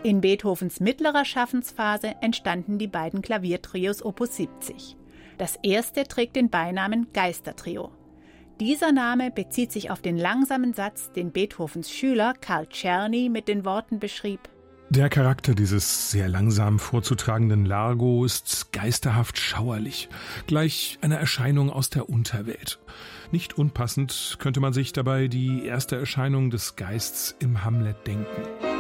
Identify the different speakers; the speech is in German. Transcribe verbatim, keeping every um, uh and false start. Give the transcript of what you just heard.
Speaker 1: In Beethovens mittlerer Schaffensphase entstanden die beiden Klaviertrios Opus siebzig. Das erste trägt den Beinamen Geistertrio. Dieser Name bezieht sich auf den langsamen Satz, den Beethovens Schüler Karl Czerny mit den Worten beschrieb:
Speaker 2: Der Charakter dieses sehr langsam vorzutragenden Largo ist geisterhaft schauerlich, gleich einer Erscheinung aus der Unterwelt. Nicht unpassend könnte man sich dabei die erste Erscheinung des Geists im Hamlet denken.